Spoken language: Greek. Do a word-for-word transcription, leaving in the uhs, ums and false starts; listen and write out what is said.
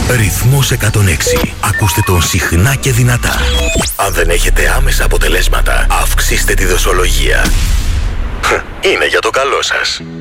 Ρυθμός εκατόν έξι. Ακούστε τον συχνά και δυνατά. Αν δεν έχετε άμεσα αποτελέσματα, αυξήστε τη δοσολογία. Είναι για το καλό σας.